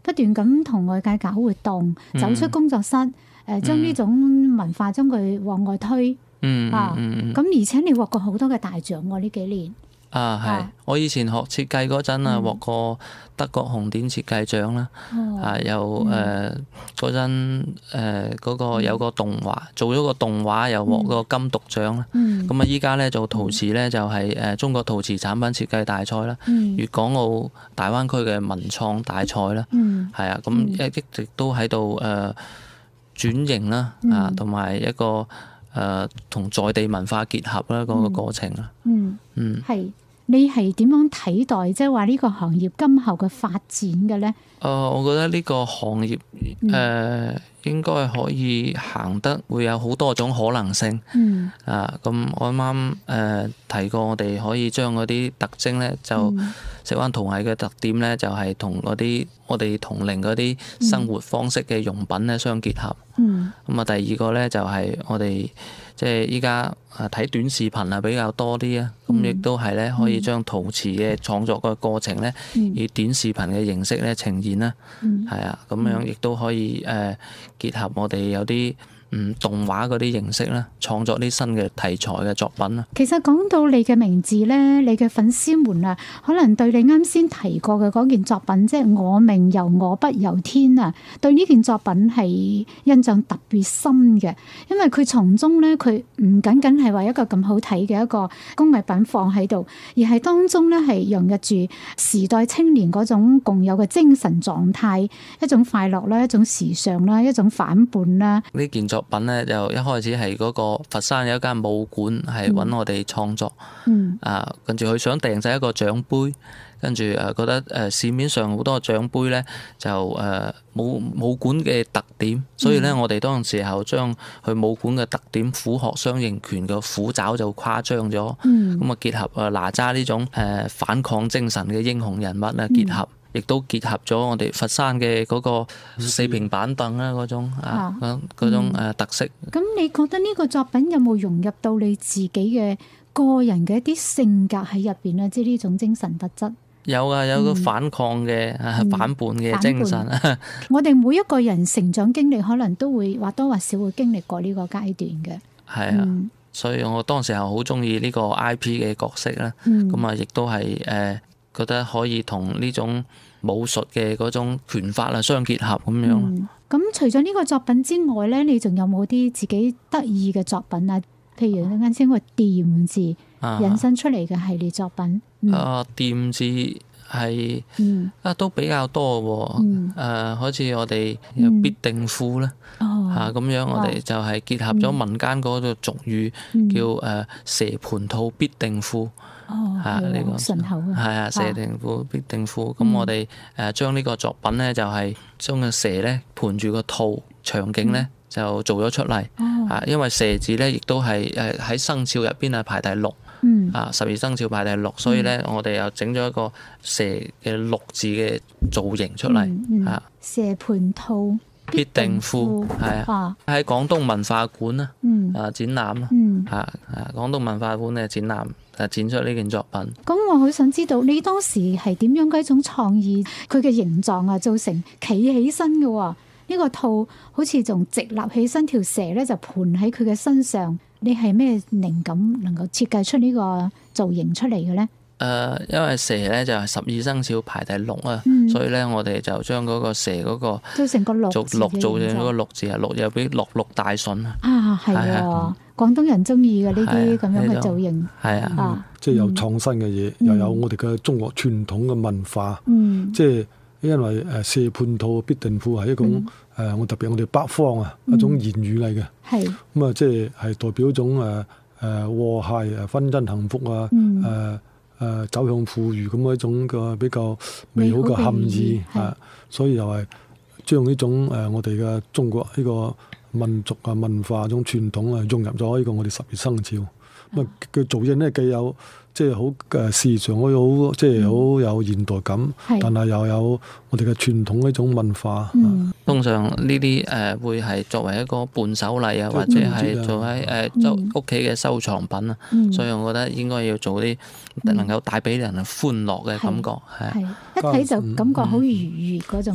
不斷咁同外界搞活動，走出工作室，將呢種文化將佢往外推。咁而且你獲過好多嘅大獎喎呢幾年。 係我以前學設計嗰陣獲過德國紅點設計獎啦。又嗰陣嗰個有個動畫，做咗個動畫又獲個金讀獎啦。咁依家咧做陶瓷咧就係中國陶瓷產品設計大賽啦，粵港澳大灣區嘅文創大賽啦。咁一直都喺度轉型啦，同埋一個同在地文化結合啦嗰個過程啦。 係。你係點樣睇待即係話呢個行業今後嘅發展嘅咧？ 我覺得呢個行業應該可以行得會有好多種可能性。咁我啱啱提過，我哋可以將嗰啲特徵咧，就石灣陶藝嘅特點咧，就係同嗰啲我哋同齡嗰啲生活方式嘅用品咧相結合。咁第二個咧就係我哋即係依家睇短視頻比較多啲啊，咁亦都係咧可以將陶瓷嘅創作嘅過程咧，以短視頻嘅形式咧呈現啦。咁樣亦都可以結合我哋有啲動畫嗰啲形式啦，創作啲新嘅題材嘅作品啦。 其實講到你嘅名字咧，你嘅粉絲們啊，可能對你啱先提過嘅嗰件作品，即係我命由我不由天啊，對呢件作品係印象特別深嘅，因為佢從中咧，佢唔僅僅係話一個咁好睇嘅一個工藝品放喺度，而係當中咧係融入住時代青年嗰種共有嘅精神狀態，一種快樂啦，一種時尚啦，一種反叛啦。 呢件作品咧就一開始係嗰個佛山有一間武館係揾我哋創作。跟住佢想訂製一個獎杯，跟住覺得市面上好多獎杯咧就冇武館嘅特點，所以咧我哋當時候將佢武館嘅特點虎鶴雙形拳嘅虎爪就誇張咗。咁結合哪吒呢種反抗精神嘅英雄人物咧結合。亦都結合咗我哋佛山嘅嗰個四平板凳啦，嗰種特色。 咁你覺得呢個作品有冇融入到你自己嘅個人嘅一啲性格喺入邊咧？即係呢種精神特質。 有啊，有個反抗嘅反叛嘅精神。 我哋每一個人成長經歷，可能都會或多或少會經歷過呢個階段嘅。 係啊，所以我當時候好中意呢個 IP 嘅角色啦。咁亦都係覺得可以同呢種武術嘅嗰種拳法相結合咁樣。 咁除咗呢個作品之外咧，你仲有冇啲自己得意嘅作品啊？譬如啱先個掂字引申出嚟嘅系列作品。 掂字係都比較多喎。好似我哋有必定庫啦。咁樣我哋就係結合咗民間嗰個俗語叫蛇盤吐必定庫。呢個順口啊！ 蛇定庫必定庫。咁我哋將呢個作品咧就係將個蛇咧盤住個兔場景咧就做咗出嚟。因為蛇字咧亦都係喺生肖入邊排第6。12生肖排第6，所以咧我哋又整咗一個蛇嘅6字嘅造型出嚟。 蛇盤吐必定庫喺廣東文化館展覽啦。廣東文化館嘅展覽展出呢件作品。 咁我好想知道你當時係點樣嘅一種創意？佢嘅形狀做成企起身嘅喎，呢個兔好似仲直立起身，條蛇咧就盤喺佢嘅身上。你係咩靈感能夠設計出呢個造型出嚟嘅咧？ 因為蛇咧就係12生肖排第6啊，所以咧我哋就將嗰個蛇嗰個做成個六做成嗰個6字6又俾六大順啊。 係喎，廣東人中意嘅呢啲咁樣嘅造型。 即係有創新嘅嘢，又有我哋嘅中國傳統嘅文化。即係因為蛇盤吐必定庫係一種我特別我哋北方一種言語嚟嘅。咁即係代表一種和諧婚姻幸福走向富裕咁一種嘅比較美好嘅含義。所以又係將呢種我哋嘅中國呢個民族文化種傳統融入咗呢個我哋12生肖。咁佢造型咧既有即係好時尚，好即係好有現代感，但係又有我哋嘅傳統呢種文化。 通常呢啲會係作為一個伴手禮或者係做喺屋企嘅收藏品啊。所以我覺得應該要做啲能夠帶俾人歡樂嘅感覺。 一睇就感覺好愉悅嗰種。